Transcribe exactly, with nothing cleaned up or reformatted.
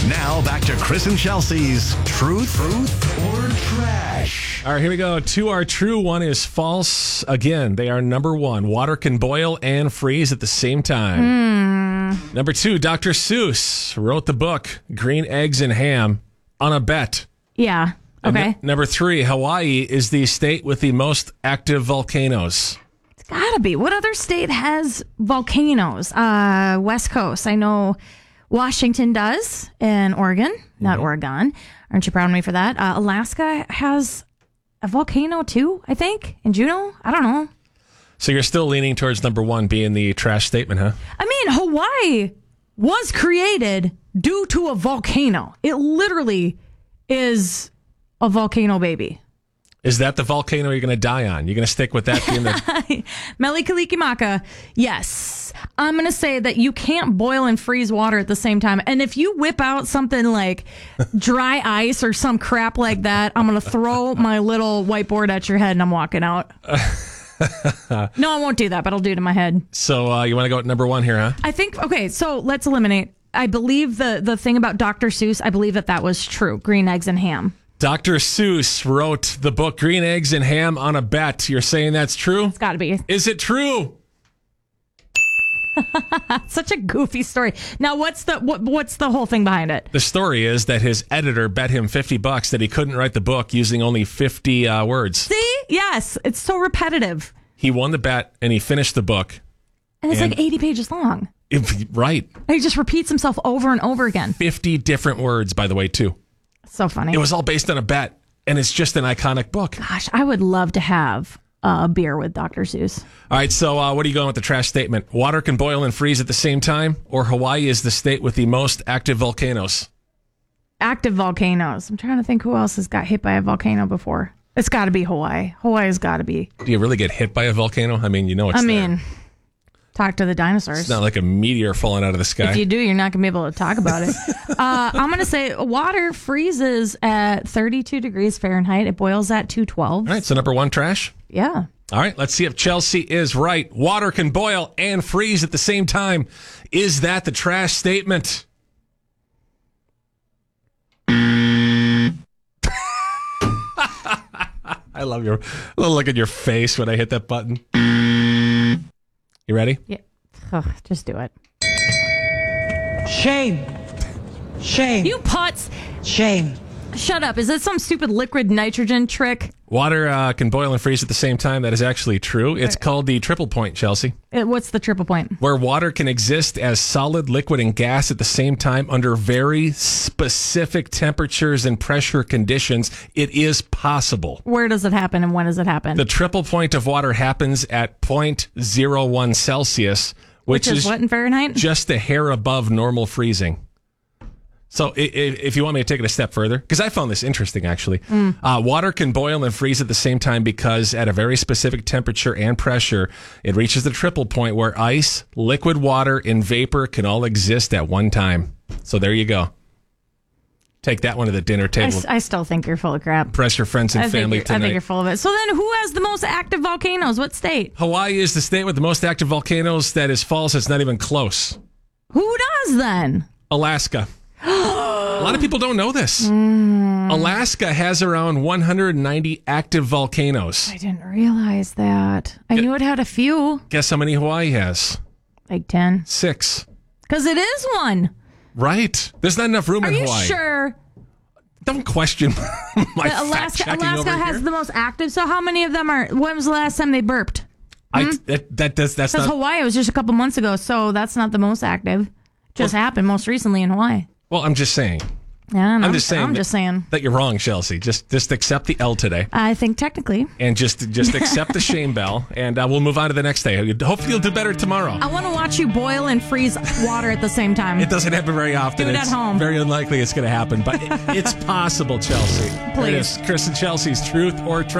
Now back to Chris and Chelsea's Truth, Truth or Trash. All right, here we go. Two are true. One is false. Again, they are number one. Water can boil and freeze at the same time. Mm. Number two, Doctor Seuss wrote the book Green Eggs and Ham on a bet. Yeah. And Okay. n- number three, Hawaii is the state with the most active volcanoes. It's gotta be. What other state has volcanoes? Uh, West Coast. I know Washington does, and Oregon, not Oregon. Aren't you proud of me for that? Uh, Alaska has a volcano too, I think, in Juneau. I don't know. So you're still leaning towards number one being the trash statement, huh? I mean, Hawaii was created due to a volcano. It literally is a volcano baby. Is that the volcano you're going to die on? You're going to stick with that being the... Mele Kalikimaka, yes. I'm going to say that you can't boil and freeze water at the same time. And if you whip out something like dry ice or some crap like that, I'm going to throw my little whiteboard at your head and I'm walking out. No, I won't do that, but I'll do it in my head. So uh, you want to go with number one here, huh? I think, okay, so let's eliminate. I believe the, the thing about Doctor Seuss, I believe that that was true. Green eggs and ham. Doctor Seuss wrote the book Green Eggs and Ham on a bet. You're saying that's true? It's got to be. Is it true? Such a goofy story. Now, what's the what, what's the whole thing behind it? The story is that his editor bet him fifty bucks that he couldn't write the book using only fifty uh, words. See? Yes. It's so repetitive. He won the bet and he finished the book. And it's And- like eighty pages long. If- right. And he just repeats himself over and over again. fifty different words, by the way, too. So funny. It was all based on a bet, and it's just an iconic book. Gosh, I would love to have a beer with Doctor Seuss. All right, so uh, what are you going with the trash statement? Water can boil and freeze at the same time, or Hawaii is the state with the most active volcanoes? Active volcanoes. I'm trying to think who else has got hit by a volcano before. It's got to be Hawaii. Hawaii's got to be. Do you really get hit by a volcano? I mean, you know it's I there. mean, talk to the dinosaurs. It's not like a meteor falling out of the sky. If you do, you're not going to be able to talk about it. uh, I'm going to say water freezes at thirty-two degrees Fahrenheit. It boils at two twelve. All right, so number one, trash. Yeah. All right, let's see if Chelsea is right. Water can boil and freeze at the same time. Is that the trash statement? I love your little look at your face when I hit that button. You ready? Yeah. Ugh, just do it. Shame. Shame. You putz. Shame. Shut up. Is that some stupid liquid nitrogen trick? Water uh, can boil and freeze at the same time. That is actually true. It's called the triple point, Chelsea, Uh, What's the triple point? where water can exist as solid, liquid, and gas at the same time under very specific temperatures and pressure conditions. It is possible. Where does it happen and when does it happen? The triple point of water happens at zero point zero one Celsius, which, Which is what in Fahrenheit? just a hair above normal freezing. So i- i- if you want me to take it a step further, because I found this interesting, actually. Mm. Uh, water can boil and freeze at the same time because at a very specific temperature and pressure, it reaches the triple point where ice, liquid water, and vapor can all exist at one time. So there you go. Take that one to the dinner I, table. s- I still think you're full of crap. Press your friends and I think, family you're, I tonight. think you're full of it. So then who has the most active volcanoes? What state? Hawaii is the state with the most active volcanoes. That is false. It's not even close. Who does then? Alaska. A lot of people don't know this. Alaska has around one hundred ninety active volcanoes. I didn't realize that. I knew it had a few. Guess how many Hawaii has? Like ten. Six. Because it is one. Right. There's not enough room Are in you Hawaii. sure? Don't question my That Alaska fact-checking Alaska over has here. the most active. So how many of them are? When was the last time they burped? I, that, that does, that's Because not... Hawaii was just a couple months ago, so that's not the most active. Just happened most recently in Hawaii. Well, I'm just saying. Yeah, I'm just saying. I'm that, just saying. that you're wrong, Chelsea. Just just accept the L today. I think technically. And just just accept the shame bell. And uh, we'll move on to the next day. Hopefully you'll do better tomorrow. I want to watch you boil and freeze water at the same time. It doesn't happen very often. Do it at It's home. very unlikely it's going to happen, but it, it's possible, Chelsea. There it Please. is. Chris and Chelsea's Truth or Trash.